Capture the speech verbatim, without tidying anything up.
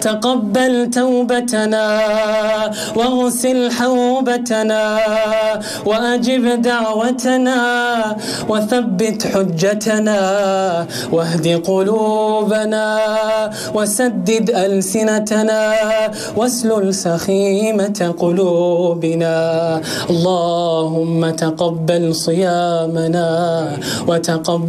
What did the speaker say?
تقبل توبتنا واغسل حوبتنا وأجب دعوتنا وثبت حجتنا واهد قلوبنا وسدد ألسنتنا واسلل سخيمة قلوبنا. اللهم تقبل صيامنا وتقبل